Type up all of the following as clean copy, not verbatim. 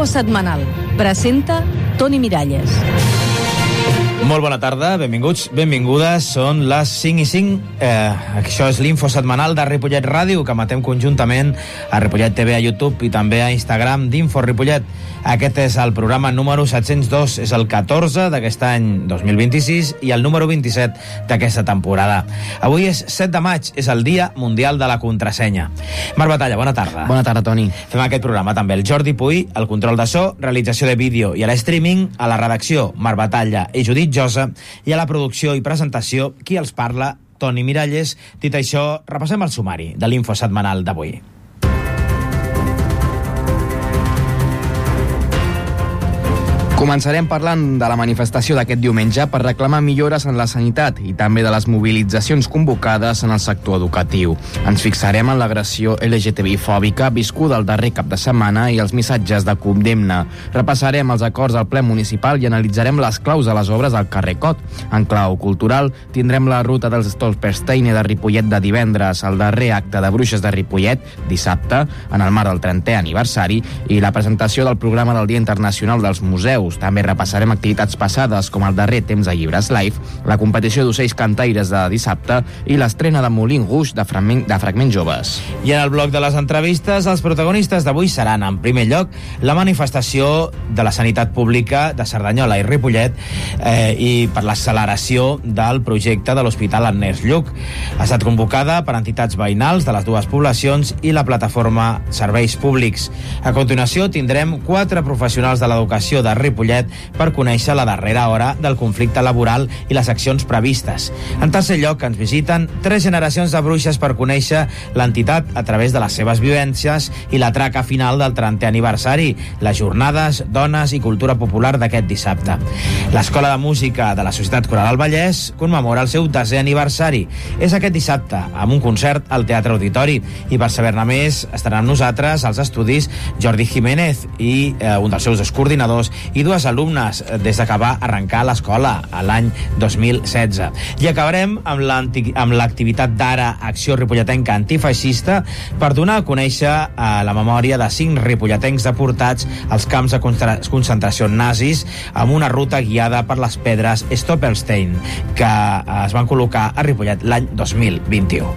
L'Info Setmanal. Presenta Toni Miralles. Molt bona tarda, benvinguts, benvingudes. Són les 5:05. Això és l'Info Setmanal de Ripollet Ràdio, que emetem conjuntament a Ripollet TV, a YouTube i també a Instagram d'Info Ripollet. Aquest és el programa número 702, és el 14 d'aquest any 2026 i el número 27 d'aquesta temporada. Avui és 7 de maig, és el Dia Mundial de la Contrasenya. Marc Batalla, bona tarda. Bona tarda, Toni. Fem aquest programa també el Jordi Puy, el control de so, realització de vídeo i a l'streaming, a la redacció Marc Batalla i Judit Josa, i a la producció i presentació, qui els parla, Toni Miralles. Dit això, repassem el sumari de l'Info Setmanal d'avui. Començarem parlant de la manifestació d'aquest diumenge per reclamar millores en la sanitat i també de les mobilitzacions convocades en el sector educatiu. Ens fixarem en l'agressió LGTBI-fòbica viscuda el darrer cap de setmana i els missatges de condemna. Repassarem els acords del ple municipal i analitzarem les claus de les obres al carrer Cot. En clau cultural, tindrem la ruta dels Stolpersteine de Ripollet de divendres, el darrer acte de Bruixes de Ripollet, dissabte, en el marc del 30è aniversari, i la presentació del programa del Dia Internacional dels Museus. També repassarem activitats passades com el darrer Temps de Llibres Live, la competició d'ocells cantaires de dissabte i l'estrena de Moulin Rouge de Fragments Joves. I en el bloc de les entrevistes, els protagonistes d'avui seran, en primer lloc, la manifestació de la sanitat pública de Cerdanyola i Ripollet i per l'acceleració del projecte de l'Hospital Ernest Lluch. Ha estat convocada per entitats veïnals de les dues poblacions i la plataforma Serveis Públics. A continuació, tindrem 4 professionals de l'educació de Ripollet per conèixer la darrera hora del conflicte laboral i les accions previstes. En tercer lloc, ens visiten 3 generacions de bruixes per conèixer l'entitat a través de les seves vivències i la traca final del 30è aniversari, les jornades, dones i cultura popular d'aquest dissabte. L'Escola de Música de la Societat Coral del Vallès commemora el seu 10è aniversari. És aquest dissabte, amb un concert al Teatre Auditori. I per saber-ne més, estaran amb nosaltres als estudis Jordi Jiménez i un dels seus dos coordinadors i 2 alumnes des que va arrencar l'escola a l'any 2016. I acabarem amb l'activitat d'ara Acció Ripolletenca Antifeixista per donar a conèixer la memòria de 5 ripolletencs deportats als camps de concentració nazis amb una ruta guiada per les pedres Stoppelstein que es van col·locar a Ripollet l'any 2021.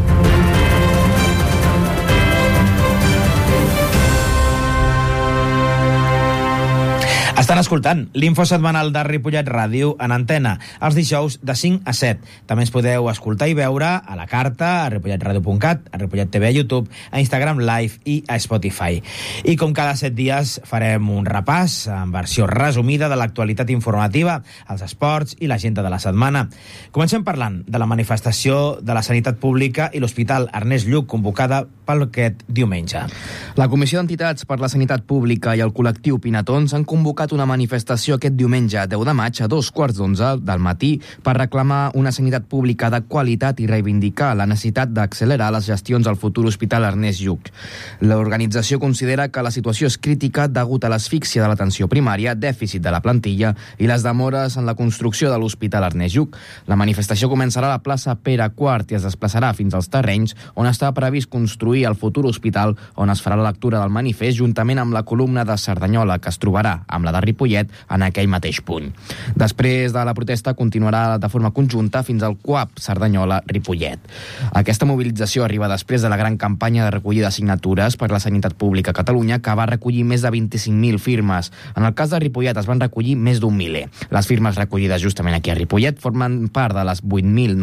Estan escoltant l'Info Setmanal de Ripollet Ràdio en antena, els dijous de 5 a 7. També ens podeu escoltar i veure a la carta, a ripolletradio.cat, a Ripollet TV a YouTube, a Instagram Live i a Spotify. I com cada 7 dies farem un repàs en versió resumida de l'actualitat informativa, els esports i l'agenda de la setmana. Comencem parlant de la manifestació de la sanitat pública i l'Hospital Ernest Lluch convocada per aquest diumenge. La Comissió d'Entitats per la Sanitat Pública i el col·lectiu Pinatons han convocat una manifestació aquest diumenge 10 de maig a 2:15 del matí per reclamar una sanitat pública de qualitat i reivindicar la necessitat d'accelerar les gestions al futur Hospital Ernest Lluch. L'organització considera que la situació és crítica degut a l'asfíxia de l'atenció primària, dèficit de la plantilla i les demores en la construcció de l'Hospital Ernest Lluch. La manifestació començarà a la plaça Pere IV i es desplaçarà fins als terrenys on està previst construir el futur hospital, on es farà la lectura del manifest juntament amb la columna de Cerdanyola, que es trobarà amb la de Ripollet en aquell mateix punt. Després de la protesta continuarà de forma conjunta fins al CUAP Cerdanyola-Ripollet. Aquesta mobilització arriba després de la gran campanya de recollida de signatures per la sanitat pública a Catalunya, que va recollir més de 25.000 firmes. En el cas de Ripollet es van recollir més d'un miler. Les firmes recollides justament aquí a Ripollet formen part de les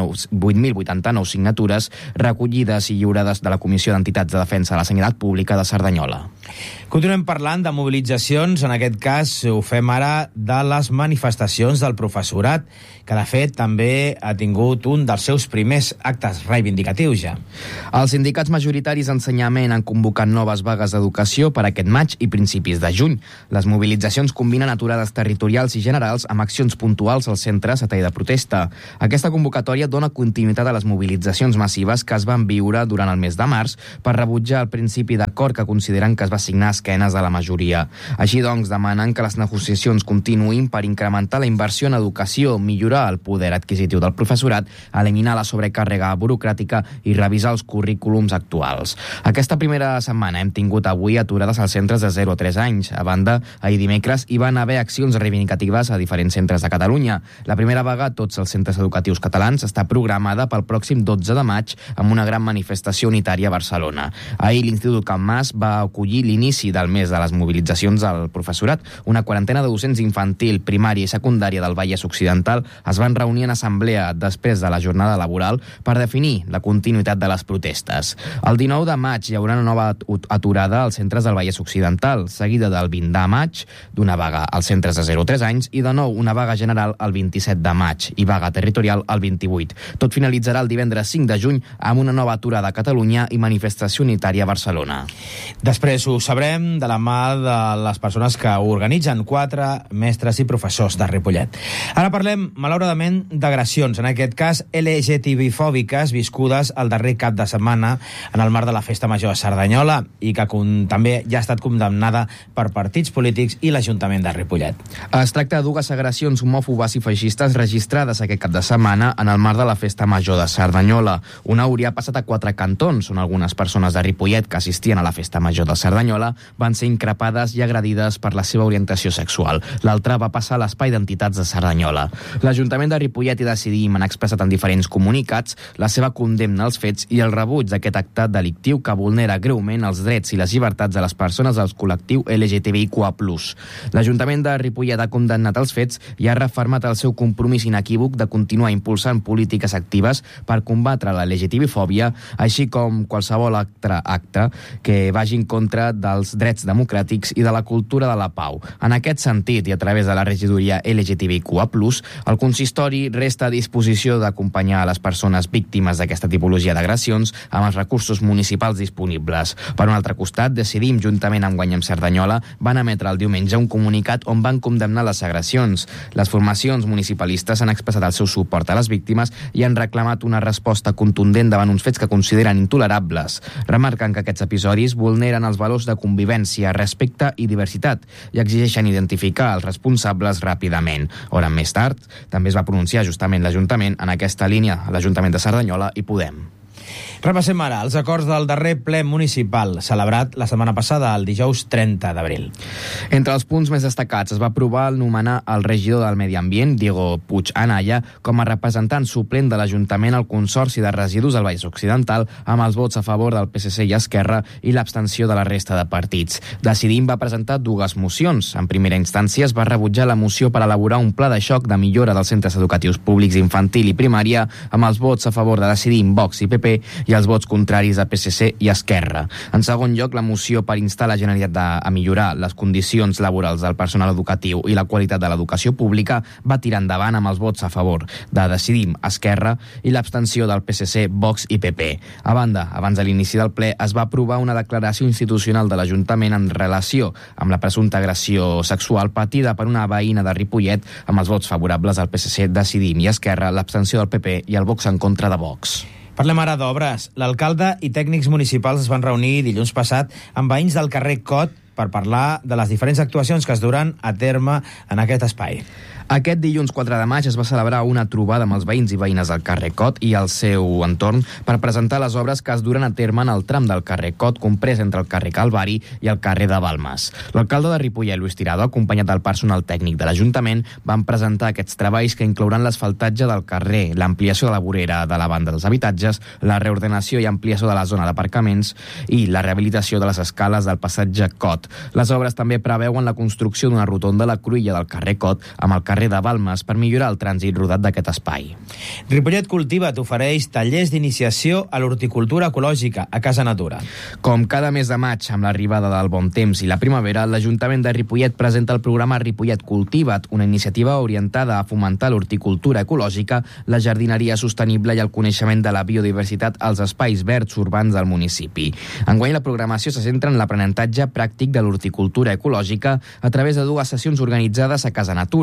8.089 signatures recollides i lliurades de la Comissió d'Entitats de Defensa de la Sanitat Pública de Cerdanyola. Continuem parlant de mobilitzacions, en aquest cas ho fem ara de les manifestacions del professorat, que de fet també ha tingut un dels seus primers actes reivindicatius ja. Els sindicats majoritaris d'ensenyament han convocat noves vagues d'educació per aquest maig i principis de juny. Les mobilitzacions combinen aturades territorials i generals amb accions puntuals als centres a tall de protesta. Aquesta convocatòria dona continuïtat a les mobilitzacions massives que es van viure durant el mes de març per rebutjar el principi d'acord que consideren que es va va signar a esquenes de la majoria. Així doncs, demanen que les negociacions continuïn per incrementar la inversió en educació, millorar el poder adquisitiu del professorat, eliminar la sobrecàrrega burocràtica i revisar els currículums actuals. Aquesta primera setmana hem tingut avui aturades als centres de 0 a 3 anys. A banda, ahir dimecres hi van haver accions reivindicatives a diferents centres de Catalunya. La primera vaga a tots els centres educatius catalans està programada pel pròxim 12 de maig amb una gran manifestació unitària a Barcelona. Ahir l'Institut Can Mas va acollir l'inici del mes de les mobilitzacions del professorat. Una quarantena de docents infantil, primària i secundària del Vallès Occidental es van reunir en assemblea després de la jornada laboral per definir la continuïtat de les protestes. El 19 de maig hi haurà una nova aturada als centres del Vallès Occidental, seguida del 20 de maig d'una vaga als centres de 0 a 3 anys i de nou una vaga general el 27 de maig i vaga territorial el 28. Tot finalitzarà el divendres 5 de juny amb una nova aturada a Catalunya i manifestació unitària a Barcelona. Després ho sabrem de la mà de les persones que ho organitzen, 4 mestres i professors de Ripollet. Ara parlem, malauradament, d'agressions, en aquest cas LGTB-fòbiques, viscudes el darrer cap de setmana en el marc de la Festa Major de Cerdanyola i que també ja ha estat condemnada per partits polítics i l'Ajuntament de Ripollet. Es tracta de dues agressions homòfobes i feixistes registrades aquest cap de setmana en el marc de la Festa Major de Cerdanyola. Una hauria passat a 4 cantons, on algunes persones de Ripollet que assistien a la Festa Major de Cerdanyola van ser increpades i agredides per la seva orientació sexual. L'altra va passar a l'Espai d'Entitats de Cerdanyola. L'Ajuntament de Ripollet i Decidim han expressat en diferents comunicats la seva condemna als fets i el rebuig d'aquest acte delictiu que vulnera greument els drets i les llibertats de les persones del col·lectiu LGTBIQA+. L'Ajuntament de Ripollet ha condemnat els fets i ha refermat el seu compromís inequívoc de continuar impulsant polítiques actives per combatre la LGTB-fòbia, així com qualsevol altre acte que vagi en contra dels drets democràtics i de la cultura de la pau. En aquest sentit, i a través de la regidoria LGTBIQA+, el consistori resta a disposició d'acompanyar a les persones víctimes d'aquesta tipologia d'agressions amb els recursos municipals disponibles. Per un altre costat, Decidim, juntament amb Guanyem Cerdanyola, van emetre el diumenge un comunicat on van condemnar les agressions. Les formacions municipalistes han expressat el seu suport a les víctimes i han reclamat una resposta contundent davant uns fets que consideren intolerables. Remarquen que aquests episodis vulneren els valors de convivència, respecte i diversitat i exigeixen identificar els responsables ràpidament. Hores més tard, també es va pronunciar justament l'Ajuntament en aquesta línia, l'Ajuntament de Cerdanyola i Podem. Repassem ara els acords del darrer ple municipal, celebrat la setmana passada, el dijous 30 d'abril. Entre els punts més destacats es va aprovar nomenar el regidor del Medi Ambient, Diego Puig Anaya, com a representant suplent de l'Ajuntament al Consorci de Residus del Vallès Occidental, amb els vots a favor del PSC i Esquerra i l'abstenció de la resta de partits. Decidim va presentar dues mocions. En primera instància es va rebutjar la moció per elaborar un pla de xoc de millora dels centres educatius públics infantil i primària, amb els vots a favor de Decidim, Vox i PP i els vots contraris de PSC i Esquerra. En segon lloc, la moció per instar la Generalitat a millorar les condicions laborals del personal educatiu i la qualitat de l'educació pública va tirar endavant amb els vots a favor de Decidim, Esquerra i l'abstenció del PSC, Vox i PP. A banda, abans de l'inici del ple, es va aprovar una declaració institucional de l'Ajuntament en relació amb la presumpta agressió sexual patida per una veïna de Ripollet, amb els vots favorables del PSC, Decidim i Esquerra, l'abstenció del PP i el Vox en contra de Vox. Parlem ara d'obres. L'alcalde i tècnics municipals es van reunir dilluns passat amb veïns del carrer Cot per parlar de les diferents actuacions que es duran a terme en aquest espai. Aquest dilluns 4 de maig es va celebrar una trobada amb els veïns i veïnes del carrer Cot i el seu entorn per presentar les obres que es duran a terme en el tram del carrer Cot, comprès entre el carrer Calvari i el carrer de Balmes. L'alcalde de Ripollet, Lluís Tirado, acompanyat del personal tècnic de l'Ajuntament, van presentar aquests treballs que inclouran l'asfaltatge del carrer, l'ampliació de la vorera de la banda dels habitatges, la reordenació i ampliació de la zona d'aparcaments i la rehabilitació de les escales del passatge Cot. Les obres també preveuen la construcció d'una rotonda a la cruïlla del carrer Cot amb el carrer de Balmes per millorar el trànsit rodat d'aquest espai. Ripollet Cultiva t'ofereix tallers d'iniciació a l'horticultura ecològica a Casa Natura. Com cada mes de maig, amb l'arribada del bon temps i la primavera, l'Ajuntament de Ripollet presenta el programa Ripollet Cultiva't, una iniciativa orientada a fomentar l'horticultura ecològica, la jardineria sostenible i el coneixement de la biodiversitat als espais verds urbans del municipi. Enguany la programació se centra en l'aprenentatge pràctic de l'horticultura ecològica a través de dues sessions organitzades a Casa Natura.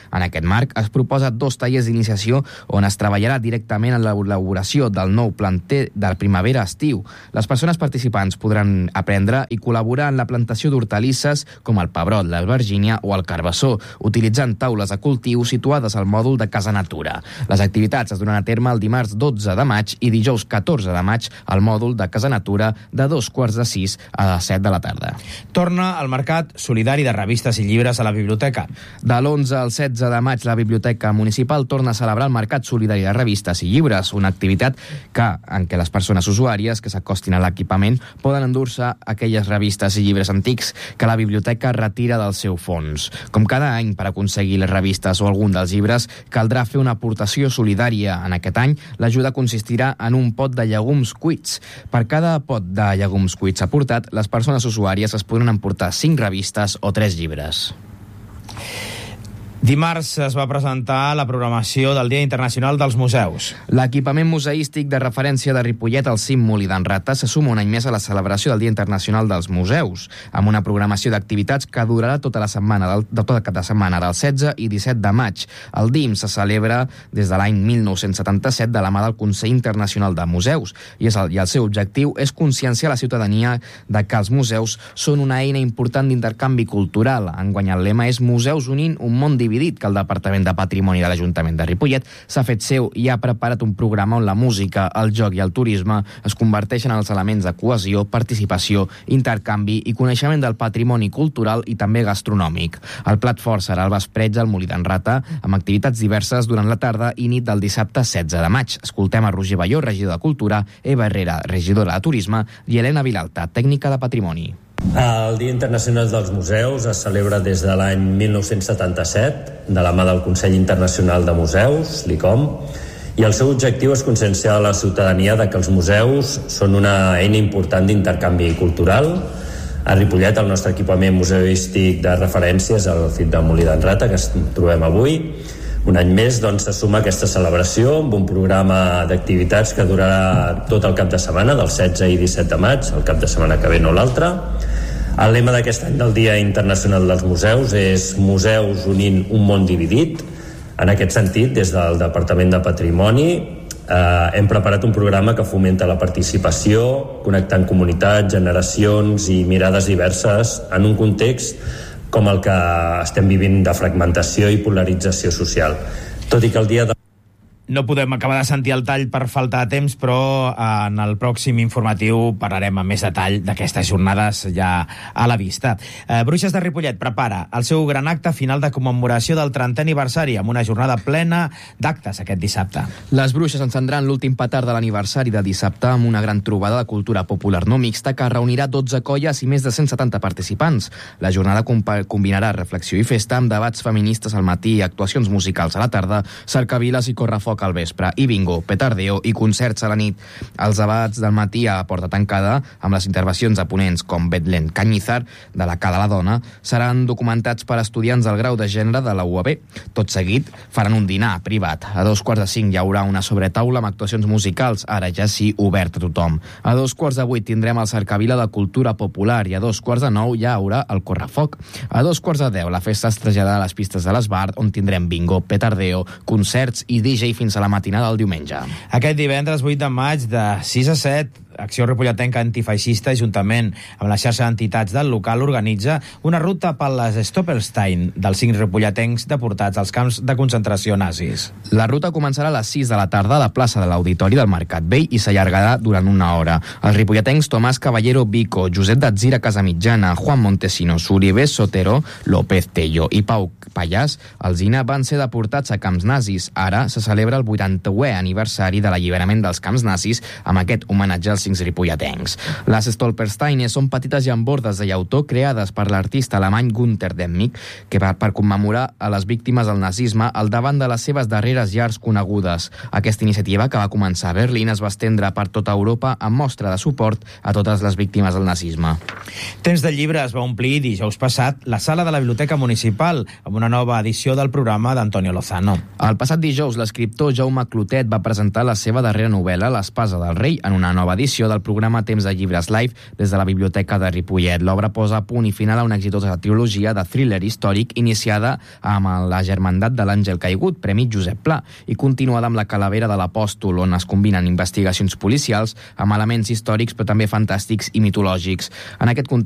En aquest marc es proposa 2 tallers d'iniciació on es treballarà directament en l'elaboració del nou planter de primavera-estiu. Les persones participants podran aprendre i col·laborar en la plantació d'hortalisses com el pebrot, l'albergínia o el carbassó, utilitzant taules de cultiu situades al mòdul de Casa Natura. Les activitats es duran a terme el dimarts 12 de maig i dijous 14 de maig al mòdul de Casa Natura de 2:45 a 7 de la tarda. Torna al mercat solidari de revistes i llibres a la biblioteca. De l'11 al 16 de maig, la Biblioteca Municipal torna a celebrar el Mercat Solidari de Revistes i Llibres, una activitat en què les persones usuàries que s'acostin a l'equipament poden endur-se aquelles revistes i llibres antics que la biblioteca retira del seu fons. Com cada any, per aconseguir les revistes o algun dels llibres, caldrà fer una aportació solidària. En aquest any, l'ajuda consistirà en un pot de llegums cuits. Per cada pot de llegums cuits aportat, les persones usuàries es podran emportar 5 revistes o 3 llibres. Dimarts es va presentar la programació del Dia Internacional dels Museus. L'equipament museístic de referència de Ripollet, el Cim Molí d'en Rata, se suma un any més a la celebració del Dia Internacional dels Museus, amb una programació d'activitats que durarà tota la setmana, tota cada setmana, del 16 i 17 de maig. El DIM se celebra des de l'any 1977 de la mà del Consell Internacional de Museus i el seu objectiu és conscienciar la ciutadania de que els museus són una eina important d'intercanvi cultural. Enguany el lema és Museus unint un món dividit, que el Departament de Patrimoni de l'Ajuntament de Ripollet s'ha fet seu i ha preparat un programa on la música, el joc i el turisme es converteixen en els elements de cohesió, participació, intercanvi i coneixement del patrimoni cultural i també gastronòmic. El plat fort serà el vespretge al Molí d'en Rata, amb activitats diverses durant la tarda i nit del dissabte 16 de maig. Escoltem a Roger Balló, regidor de Cultura, Eva Herrera, regidora de Turisme, i Helena Vilalta, tècnica de Patrimoni. El Dia Internacional dels Museus es celebra des de l'any 1977 de la mà del Consell Internacional de Museus, l'ICOM, i el seu objectiu és conscienciar a la ciutadania de que els museus són una eina important d'intercanvi cultural. A Ripollet el nostre equipament museístic de referència és el CIT de Molí d'en Rata, que ens trobem avui. Un any més se suma aquesta celebració amb un programa d'activitats que durarà tot el cap de setmana, del 16 i 17 de maig, el cap de setmana que ve no l'altre. El lema d'aquest any del Dia Internacional dels Museus és Museus unint un món dividit. En aquest sentit, des del Departament de Patrimoni hem preparat un programa que fomenta la participació, connectant comunitats, generacions i mirades diverses en un context com el que estem vivint de fragmentació i polarització social. Tot i que el dia de... No podem acabar de sentir el tall per falta de temps, però en el pròxim informatiu parlarem amb més detall d'aquestes jornades ja a la vista. Bruixes de Ripollet prepara el seu gran acte final de commemoració del 30è aniversari, amb una jornada plena d'actes aquest dissabte. Les Bruixes encendran l'últim petard de l'aniversari de dissabte amb una gran trobada de cultura popular no mixta que reunirà 12 colles i més de 170 participants. La jornada combinarà reflexió i festa amb debats feministes al matí, actuacions musicals a la tarda, cercaviles i correfoc al vespre, i bingo, petardeo i concerts a la nit. Els debats del matí a porta tancada, amb les intervencions de ponents com Betlen Cañizar, de la Ca de la Dona, seran documentats per estudiants del grau de gènere de la UAB. Tot seguit faran un dinar privat. A 2:45 hi haurà una sobretaula amb actuacions musicals, ara ja sí, obert a tothom. A 7:15 tindrem el cercavila de cultura popular i a 8:45 hi haurà el correfoc. A 2:10 la festa es traslladarà a les pistes de l'Esbart, on tindrem bingo, petardeo, concerts i DJ fins a la matinada del diumenge. Aquest divendres 8 de maig de 6 a 7 Acció Ripolletenca Antifeixista, juntament amb la xarxa d'entitats del local, organitza una ruta per les Stoppelstein dels 5 ripolletens deportats als camps de concentració nazis. La ruta començarà a les 6 de la tarda a la plaça de l'Auditori del Mercat Vell i s'allargarà durant una hora. Els ripolletens Tomàs Caballero Vico, Josep Datzira Casamitjana, Juan Montesinos, Uribés Sotero, López Tello i Pau Pallàs, Alzina, van ser deportats a camps nazis. Ara se celebra el 80è aniversari de l'alliberament dels camps nazis amb aquest homenatge als 5 ripolletens. Les Stolpersteine són petites llambordes de llautó creades per l'artista alemany Günther Demmig, que per commemorar a les víctimes del nazisme al davant de les seves darreres llars conegudes. Aquesta iniciativa, que va començar a Berlín, es va estendre per tota Europa amb mostra de suport a totes les víctimes del nazisme. Temps de llibre es va omplir dijous passat la sala de la Biblioteca Municipal amb una nova edició del programa d'Antonio Lozano. El passat dijous, l'escriptor Jaume Clotet va presentar la seva darrera novel·la, L'espasa del rei, en una nova edició edició del programa Temps de Llibres Live des de la Biblioteca de Ripollet. L'obra posa punt i final a una exitosa trilogia de thriller històric iniciada amb la Germandat de l'Àngel Caigut, Premi Josep Pla, i continuada amb la Calavera de l'Apòstol, on es combinen investigacions policials amb elements històrics però també fantàstics i mitològics. En aquest context,